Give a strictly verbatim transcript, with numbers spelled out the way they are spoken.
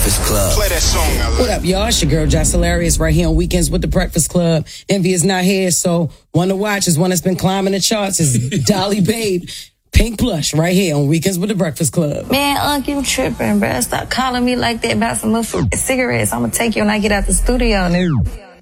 Breakfast Club. Play that song I like. What up, y'all? It's your girl, Josh Hilarious, right here on Weekends with the Breakfast Club. Envy is not here, so one to watch is one that's been climbing the charts is Dolly Babe. Pink Plush, right here on Weekends with the Breakfast Club. Man, Unc, you tripping, bruh. Stop calling me like that about some motherfucking cigarettes. I'm gonna take you when I get out the studio, nigga.